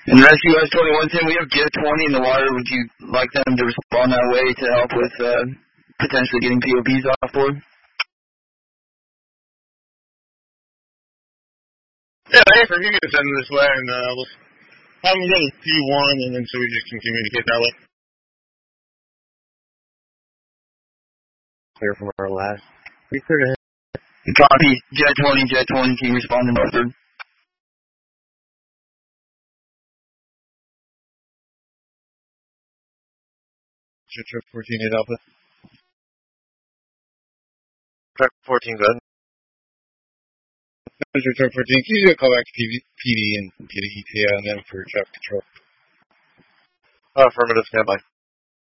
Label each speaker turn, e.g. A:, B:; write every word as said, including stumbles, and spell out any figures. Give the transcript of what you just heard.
A: And Rescue S twenty-one, Tim, we have Jet twenty in the water. Would you like them to respond that way to help with uh, potentially getting P O Bs off board?
B: Yeah, hey, for you can send them this way, and uh, we'll have them go to P one, and then so we just can communicate that way.
C: Clear from our last. We clear to him.
A: Copy. Jet twenty, Jet twenty, can you respond to Northford?
B: Truck fourteen, eight Alpha.
C: Truck fourteen, go ahead.
B: Truck fourteen, can you call back to P D and get a E T A on them for traffic control?
C: Oh, affirmative, standby.